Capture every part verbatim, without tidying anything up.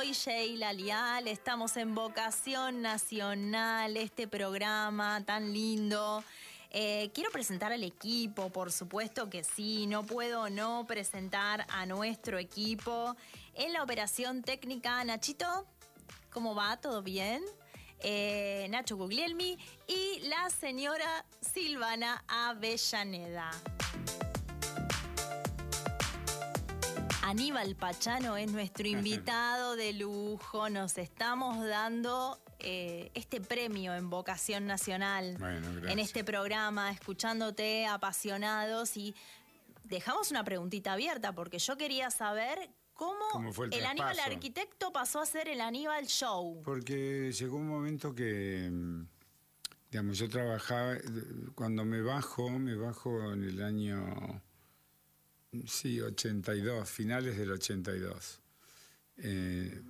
Soy Sheila Lial, estamos en Vocación Nacional, este programa tan lindo. Eh, quiero presentar al equipo, por supuesto que sí, no puedo no presentar a nuestro equipo. En la operación técnica, Nachito, ¿cómo va? ¿Todo bien? Eh, Nacho Guglielmi y la señora Silvana Avellaneda. Aníbal Pachano es nuestro invitado de lujo. Nos estamos dando eh, este premio en Vocación Nacional. Bueno, en este programa, escuchándote apasionados. Y dejamos una preguntita abierta porque yo quería saber cómo, ¿Cómo fue el, el Aníbal traspaso? Arquitecto pasó a ser el Aníbal Show. Porque llegó un momento que, digamos, yo trabajaba, cuando me bajo, me bajo en el año... Sí, ochenta y dos, finales del ochenta y dos. Eh,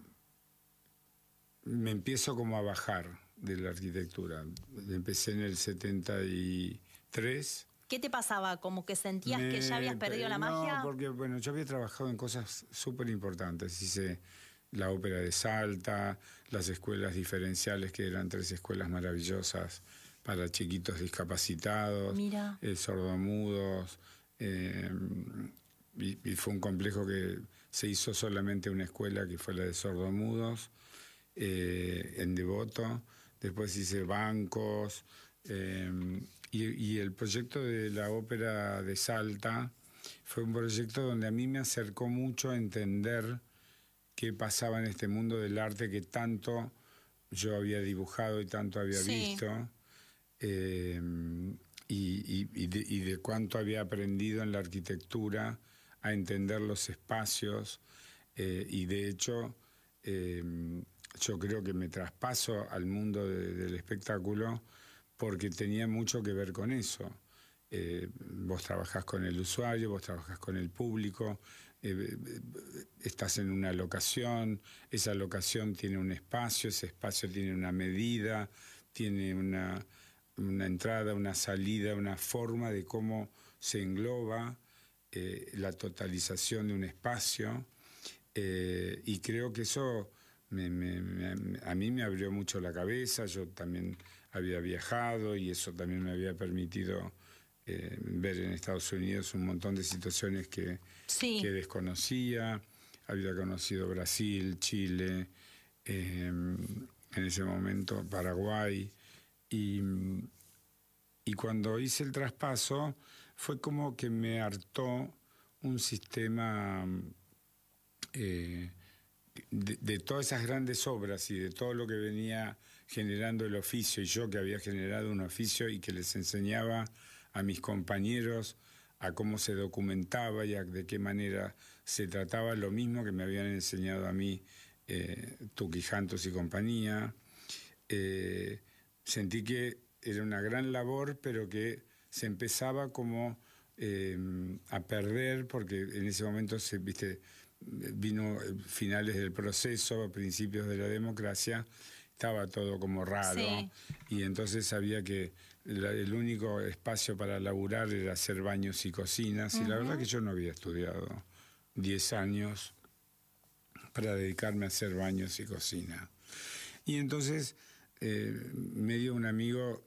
me empiezo como a bajar de la arquitectura. Empecé en el setenta y tres. ¿Qué te pasaba? ¿Como que sentías me, que ya habías perdido la no, magia? No, porque bueno, yo había trabajado en cosas súper importantes. Hice la ópera de Salta, las escuelas diferenciales, que eran tres escuelas maravillosas para chiquitos discapacitados, Mira. Eh, sordomudos. Eh, y, y fue un complejo que se hizo solamente una escuela, que fue la de sordomudos, eh, en Devoto. Después hice bancos, eh, y, y el proyecto de la ópera de Salta fue un proyecto donde a mí me acercó mucho a entender qué pasaba en este mundo del arte que tanto yo había dibujado y tanto había Sí. visto. Eh, Y, y, y, de, y de cuánto había aprendido en la arquitectura a entender los espacios, eh, y de hecho eh, yo creo que me traspaso al mundo de, del espectáculo porque tenía mucho que ver con eso. Eh, vos trabajás con el usuario, vos trabajás con el público, eh, estás en una locación, esa locación tiene un espacio, ese espacio tiene una medida, tiene una... una entrada, una salida, una forma de cómo se engloba eh, la totalización de un espacio, eh, y creo que eso me, me, me, a mí me abrió mucho la cabeza. Yo también había viajado y eso también me había permitido eh, ver en Estados Unidos un montón de situaciones que, sí. que desconocía. Había conocido Brasil, Chile, eh, en ese momento Paraguay. Y, y cuando hice el traspaso fue como que me hartó un sistema eh, de, de todas esas grandes obras y de todo lo que venía generando el oficio, y yo que había generado un oficio y que les enseñaba a mis compañeros a cómo se documentaba y a de qué manera se trataba, lo mismo que me habían enseñado a mí eh, Tuki Jantos y compañía. Eh, Sentí que era una gran labor, pero que se empezaba como eh, a perder, porque en ese momento se, viste, vino finales del proceso, a principios de la democracia, estaba todo como raro, sí. Y entonces sabía que la, el único espacio para laburar era hacer baños y cocinas, uh-huh. Y la verdad que yo no había estudiado diez años para dedicarme a hacer baños y cocina. Y entonces... Eh, medio un amigo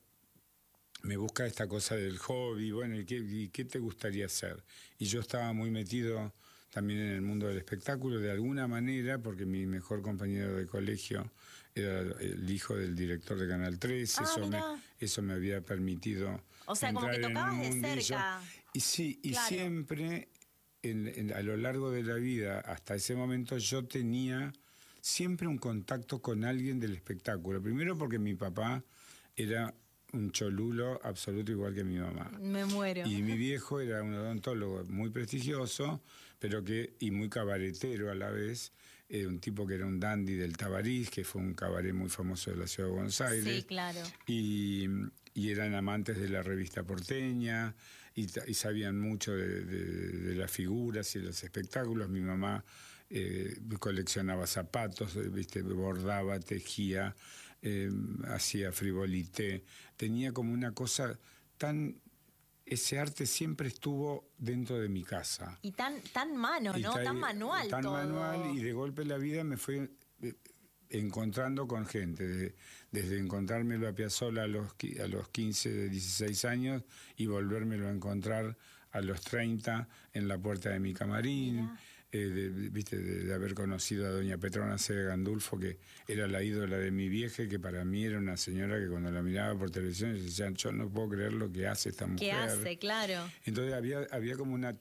me busca esta cosa del hobby, bueno, ¿y qué, y qué te gustaría hacer? Y yo estaba muy metido también en el mundo del espectáculo, de alguna manera, porque mi mejor compañero de colegio era el hijo del director de Canal trece, ah, eso, me, mira. eso me había permitido o sea, entrar como que tocabas en un de mundillo. cerca. Y sí, y claro. siempre, en, en, a lo largo de la vida, hasta ese momento, yo tenía... siempre un contacto con alguien del espectáculo. Primero porque mi papá era un cholulo absoluto igual que mi mamá. Me muero. Y mi viejo era un odontólogo muy prestigioso, pero que y muy cabaretero a la vez, eh, un tipo que era un dandy del Tabarís, que fue un cabaret muy famoso de la ciudad de Buenos Aires. Sí, claro. Y, y eran amantes de la revista porteña y, y sabían mucho de, de, de las figuras y de los espectáculos. Mi mamá eh, coleccionaba zapatos, viste, bordaba, tejía, eh, hacía frivolité. Tenía como una cosa tan... Ese arte siempre estuvo dentro de mi casa. Y tan, tan mano, y ¿no? Tan, tan manual Tan todo. manual, y de golpe la vida me fue encontrando con gente, de, desde encontrármelo a Piazzolla a los, a los quince, dieciséis años y volvérmelo a encontrar a los treinta en la puerta de mi camarín, eh, de, viste, de, de haber conocido a doña Petrona C. de Gandulfo, que era la ídola de mi vieja, que para mí era una señora que cuando la miraba por televisión decía, yo no puedo creer lo que hace esta mujer. ¿Qué hace? Claro. Entonces había, había como una,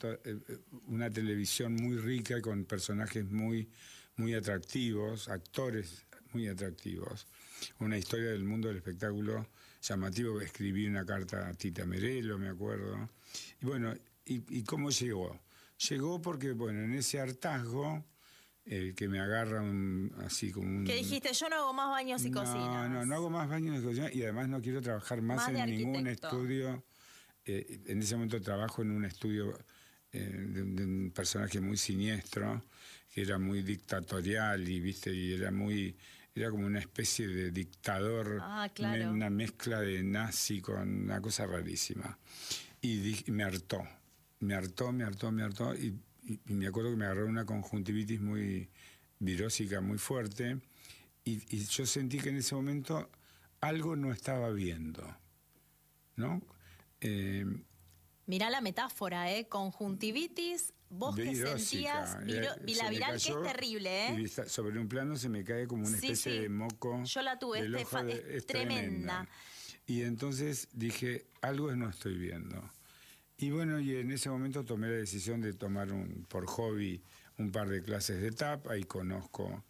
una televisión muy rica con personajes muy, muy atractivos, actores muy atractivos. Una historia del mundo del espectáculo llamativo. Escribí una carta a Tita Merelo, me acuerdo. Y bueno, ¿y, y cómo llegó? Llegó porque, bueno, en ese hartazgo, eh, que me agarra un, así como un... ¿Qué dijiste? Yo no hago más baños y no, cocinas. No, no hago más baños y cocinas, y además no quiero trabajar más, más en ningún estudio. Eh, en ese momento trabajo en un estudio eh, de, de un personaje muy siniestro, que era muy dictatorial y, viste, y era muy... Era como una especie de dictador, ah, claro. una mezcla de nazi con una cosa rarísima. Y dije, me hartó, me hartó, me hartó, me hartó. Y, y, y me acuerdo que me agarró una conjuntivitis muy virósica, muy fuerte. Y, y yo sentí que en ese momento algo no estaba viendo, ¿no? Eh, Mirá la metáfora, ¿eh? Conjuntivitis, vos que sentías, viro, la viral, que es terrible, ¿eh? Y sobre un plano se me cae como una sí, especie sí. de moco. Yo la tuve, del este ojo de, es, es tremenda. tremenda. Y entonces dije, algo no estoy viendo. Y bueno, y en ese momento tomé la decisión de tomar un, por hobby un par de clases de tap. Ahí conozco,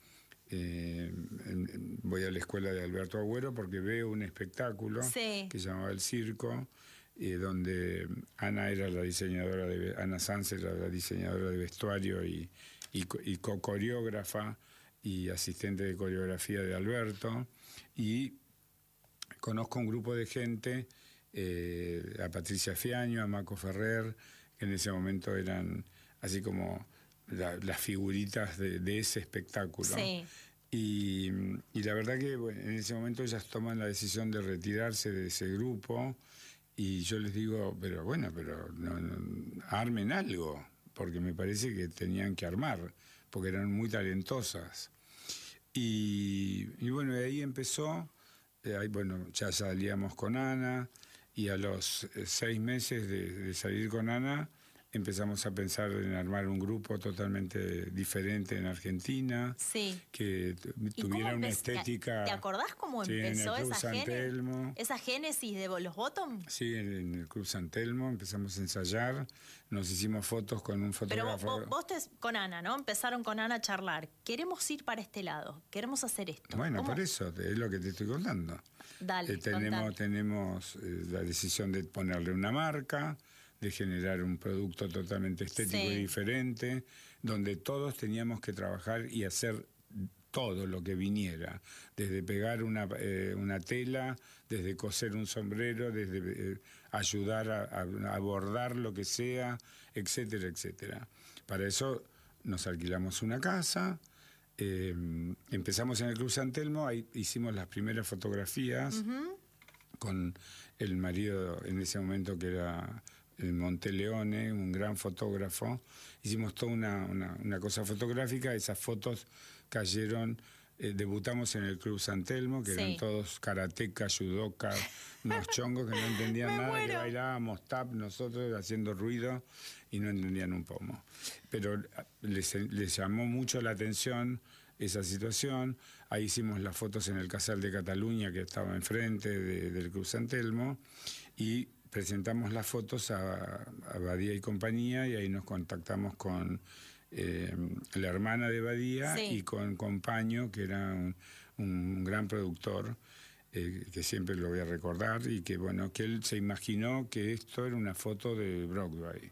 eh, en, en, voy a la escuela de Alberto Agüero porque veo un espectáculo sí. que se llamaba El Circo, eh, donde Ana era la diseñadora de Ana Sanz era la diseñadora de vestuario y, y, y co-coreógrafa y asistente de coreografía de Alberto. Y conozco un grupo de gente, eh, a Patricia Fiaño, a Maco Ferrer, que en ese momento eran así como la, las figuritas de, de ese espectáculo. Sí. Y, y la verdad que bueno, en ese momento ellas toman la decisión de retirarse de ese grupo y yo les digo, pero bueno, pero no, no, armen algo, porque me parece que tenían que armar, porque eran muy talentosas. Y, y bueno, de ahí empezó, eh, ahí, bueno, ya salíamos con Ana y a los eh, seis meses de, de salir con Ana empezamos a pensar en armar un grupo totalmente diferente en Argentina, sí. que tuviera una estética... ¿Te acordás cómo sí, empezó en el Club esa, San Telmo. esa génesis de los Bottom? Sí, en, en el Club San Telmo empezamos a ensayar, nos hicimos fotos con un fotógrafo. Pero vos, vos te, con Ana, ¿no? Empezaron con Ana a charlar. Queremos ir para este lado, queremos hacer esto. Bueno, ¿Cómo? por eso es lo que te estoy contando. Dale, eh, tenemos tenemos eh, la decisión de ponerle una marca, de generar un producto totalmente estético sí. y diferente, donde todos teníamos que trabajar y hacer todo lo que viniera, desde pegar una, eh, una tela, desde coser un sombrero, desde eh, ayudar a, a, a bordar lo que sea, etcétera, etcétera. Para eso nos alquilamos una casa, eh, empezamos en el Club San Telmo, ahí hicimos las primeras fotografías uh-huh. con el marido en ese momento que era... el Monteleone, un gran fotógrafo. Hicimos toda una, una, una cosa fotográfica, esas fotos cayeron, eh, debutamos en el Club San Telmo, que sí. eran todos karatecas, judocas, unos chongos que no entendían nada, muero. Que bailábamos tap nosotros haciendo ruido y no entendían un pomo. Pero les, les llamó mucho la atención esa situación. Ahí hicimos las fotos en el Casal de Cataluña, que estaba enfrente de, del Club San Telmo, y presentamos las fotos a, a Badía y compañía y ahí nos contactamos con eh, la hermana de Badía sí. y con Compaño, que era un, un gran productor, eh, que siempre lo voy a recordar, y que bueno, que él se imaginó que esto era una foto de Broadway.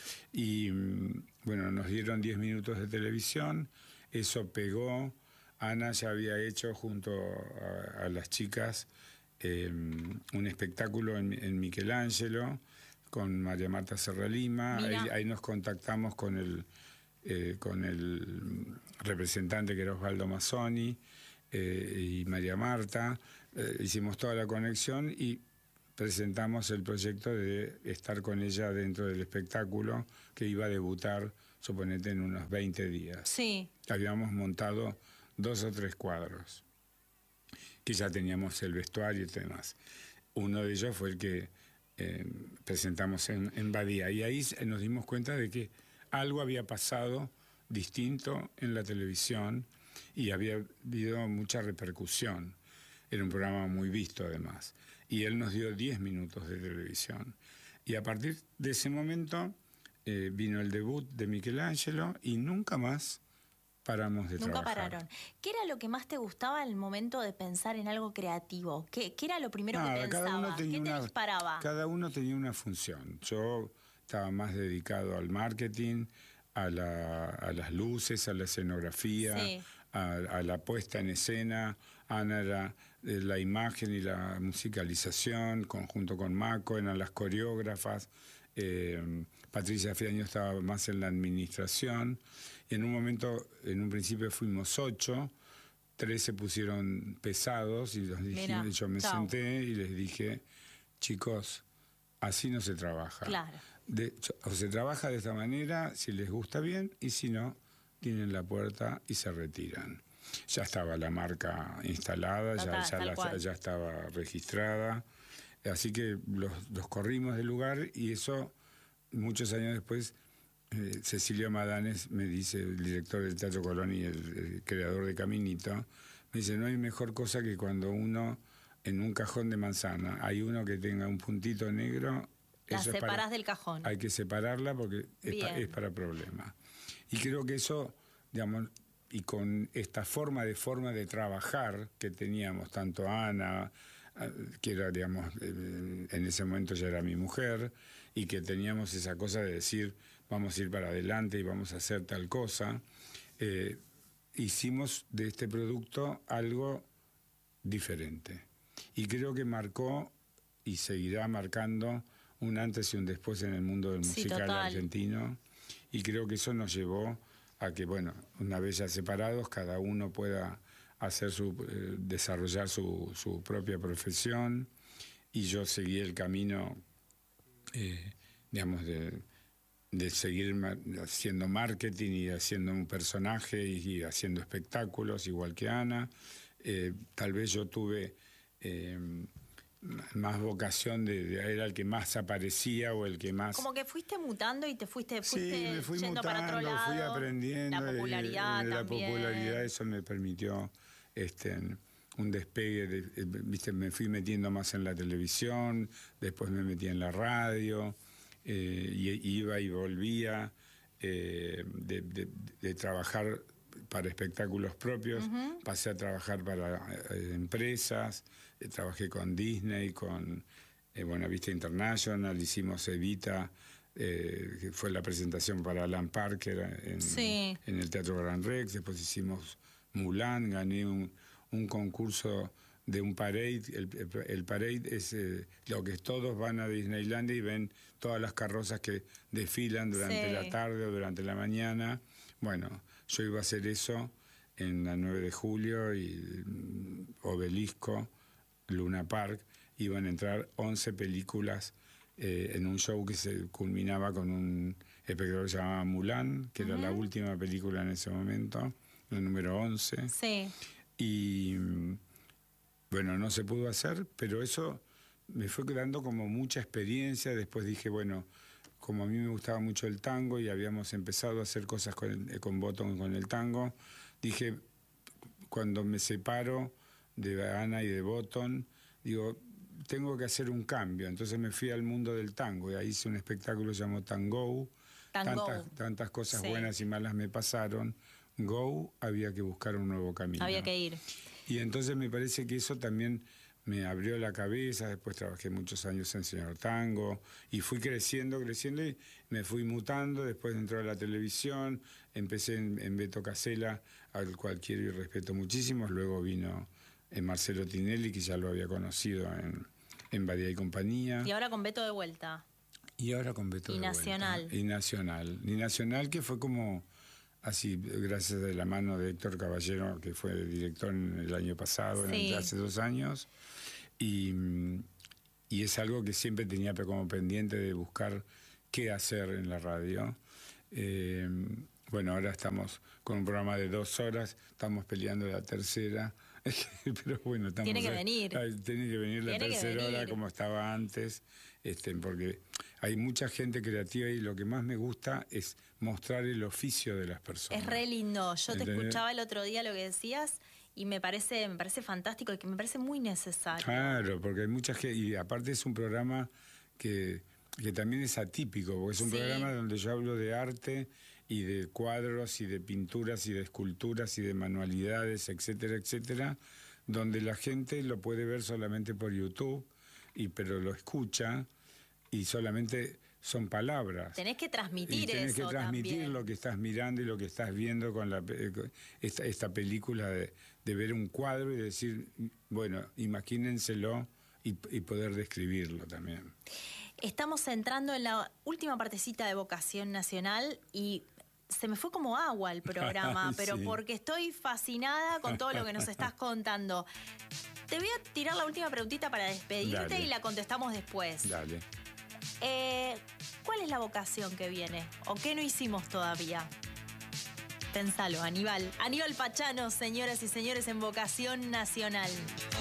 Y bueno, nos dieron diez minutos de televisión, eso pegó. Ana ya había hecho junto a, a las chicas Eh, un espectáculo en, en Michelangelo con María Marta Serra Lima. Ahí, ahí nos contactamos con el, eh, con el representante que era Osvaldo Mazzoni eh, y María Marta. Eh, hicimos toda la conexión y presentamos el proyecto de estar con ella dentro del espectáculo que iba a debutar, suponete, en unos veinte días. Sí. Habíamos montado dos o tres cuadros, que ya teníamos el vestuario y demás. Uno de ellos fue el que eh, presentamos en, en Badía, y ahí nos dimos cuenta de que algo había pasado distinto en la televisión y había habido mucha repercusión. Era un programa muy visto además. Y él nos dio diez minutos de televisión. Y a partir de ese momento eh, vino el debut de Michelangelo y nunca más paramos de Nunca trabajar. pararon. ¿Qué era lo que más te gustaba al momento de pensar en algo creativo? ¿Qué, qué era lo primero Nada, que cada uno pensabas? tenía ¿Qué te una, disparaba? Cada uno tenía una función. Yo estaba más dedicado al marketing, a, la, a las luces, a la escenografía, Sí. a, a la puesta en escena. Ana era eh, la imagen y la musicalización, conjunto con Maco, eran las coreógrafas. Eh, Patricia Fiaño estaba más en la administración. Y en un momento, en un principio fuimos ocho, tres se pusieron pesados y los dijimos, Mirá, yo me chau. senté y les dije, chicos, así no se trabaja. Claro. De, o se trabaja de esta manera, si les gusta bien, y si no, tienen la puerta y se retiran. Ya estaba la marca instalada, Total, ya, ya, tal la- cual. ya estaba registrada, así que los, los corrimos del lugar, y eso, muchos años después, eh, Cecilio Madanes me dice, el director del Teatro Colón y el, el creador de Caminito, me dice, no hay mejor cosa que cuando uno, en un cajón de manzana, hay uno que tenga un puntito negro. La eso es separás para- del cajón. Hay que separarla porque es, pa- Bien. es para problemas. Y creo que eso, digamos, y con esta forma de forma de trabajar que teníamos, tanto Ana, eh, que era, digamos, eh, en ese momento ya era mi mujer, y que teníamos esa cosa de decir, vamos a ir para adelante y vamos a hacer tal cosa, eh, hicimos de este producto algo diferente. Y creo que marcó y seguirá marcando un antes y un después en el mundo del Sí, musical total. argentino, y creo que eso nos llevó a que, bueno, una vez ya separados, cada uno pueda hacer su, eh, desarrollar su, su propia profesión, y yo seguí el camino, eh, digamos, de, de seguir ma- haciendo marketing y haciendo un personaje y, y haciendo espectáculos, igual que Ana. Eh, tal vez yo tuve eh, más vocación de, de era el que más aparecía o el que más... Como que fuiste mutando y te fuiste, Sí, fuiste me fui yendo para otro mutando, lado. fui aprendiendo. La y, popularidad eh, la también. popularidad, eso me permitió este, un despegue. De, eh, viste, me fui metiendo más en la televisión, después me metí en la radio, eh, y iba y volvía eh, de, de- de trabajar para espectáculos propios, Ujú. pasé a trabajar para eh, empresas, eh, trabajé con Disney, con eh, Buena Vista International, hicimos Evita, eh, que fue la presentación para Alan Parker en, Sí. en el Teatro Gran Rex. Después hicimos Mulan, gané un, un concurso de un parade. El, el- el parade es eh, lo que todos van a Disneylandia y ven todas las carrozas que desfilan durante Sí. la tarde o durante la mañana. Bueno, yo iba a hacer eso en la nueve de julio y mm, Obelisco, Luna Park. Iban a entrar once películas eh, en un show que se culminaba con un espectáculo que se llamaba Mulan, que era la Ujú. última película en ese momento, la número once. Sí. Y mm, bueno, no se pudo hacer, pero eso me fue quedando como mucha experiencia. Después dije, bueno, como a mí me gustaba mucho el tango y habíamos empezado a hacer cosas con, el- con Bottom, con el tango, dije, cuando me separo de Ana y de Bottom, digo, tengo que hacer un cambio. Entonces me fui al mundo del tango y ahí hice un espectáculo llamado Tango. Tango. Tantas, tantas cosas Sí. buenas y malas me pasaron. Go, había que buscar un nuevo camino. Había que ir. Y entonces me parece que eso también me abrió la cabeza. Después trabajé muchos años en Señor Tango y fui creciendo, creciendo y me fui mutando. Después entró a la televisión, empecé en, en Beto Casella, al cual quiero y respeto muchísimo. Luego vino eh, Marcelo Tinelli, que ya lo había conocido en, en Badía y Compañía. Y ahora con Beto de vuelta. Y ahora con Beto Y de Nacional. vuelta. Y Nacional. Y Nacional, que fue como así, gracias de la mano de Héctor Caballero, que fue director en el año pasado, en Sí. el- hace dos años. Y, mm, y es algo que siempre tenía como pendiente de buscar qué hacer en la radio. Eh, bueno, ahora estamos con un programa de dos horas, estamos peleando la tercera, pero bueno, estamos... Tiene que venir. Tiene que venir la Tiene tercera venir. hora como estaba antes, este, porque hay mucha gente creativa y lo que más me gusta es mostrar el oficio de las personas. Es re lindo. Yo te ¿Entendés? escuchaba el otro día lo que decías y me parece, me parece fantástico y que me parece muy necesario. Claro, porque hay mucha gente, y aparte es un programa que, que también es atípico, porque es un Sí. programa donde yo hablo de arte y de cuadros y de pinturas y de esculturas y de manualidades, etcétera, etcétera, donde la gente lo puede ver solamente por YouTube, y pero lo escucha y solamente son palabras. Tenés que transmitir y tenés eso que transmitir también. lo que estás mirando y lo que estás viendo con la pe- con esta, esta película de, de ver un cuadro y decir, bueno, imagínenselo y, y poder describirlo también. Estamos entrando en la última partecita de Vocación Nacional y se me fue como agua el programa, Ay, pero sí. porque estoy fascinada con todo lo que nos estás contando. Te voy a tirar la última preguntita para despedirte Dale. y la contestamos después. Dale. Eh, ¿Cuál es la vocación que viene? ¿O qué no hicimos todavía? Pensalo, Aníbal. Aníbal Pachano, señoras y señores, en Vocación Nacional.